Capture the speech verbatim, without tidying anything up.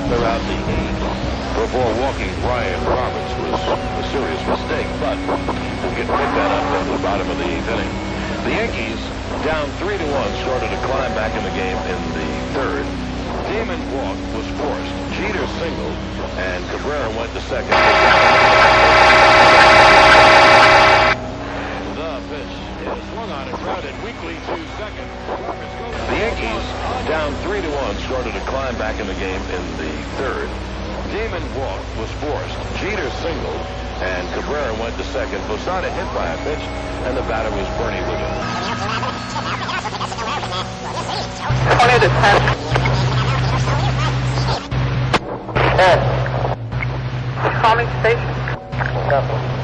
throughout the eighth before walking Brian Roberts was a serious mistake, but we'll get pick that up at the bottom of the eighth inning. The Yankees, down three to one, started to climb back in the game in the third. Damon walk was forced. Jeter singled, and Cabrera went to second. The pitch is swung on and grounded weakly to second. The Yankees, down three to one, started to climb back in the game in the third. Damon walk was forced. Jeter singled, and Cabrera went to second. Posada hit by a pitch, and the batter was Bernie Williams. twenty to ten. Ten. Calling station.